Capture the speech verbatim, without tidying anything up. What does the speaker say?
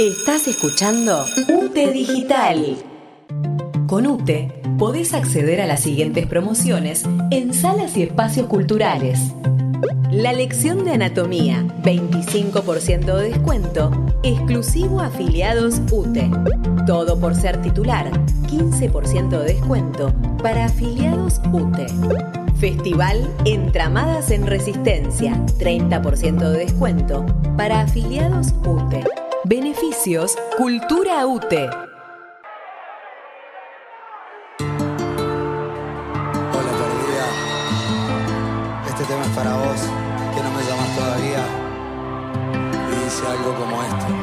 Estás escuchando U T E Digital. Con U T E podés acceder a las siguientes promociones en salas y espacios culturales. La lección de anatomía, veinticinco por ciento de descuento, exclusivo a afiliados U T E. Todo por ser titular, quince por ciento de descuento para afiliados U T E. Festival Entramadas en Resistencia, treinta por ciento de descuento para afiliados U T E. Beneficios Cultura U T E. Hola perdida, este tema es para vos, que no me llamas todavía, y dice algo como esto.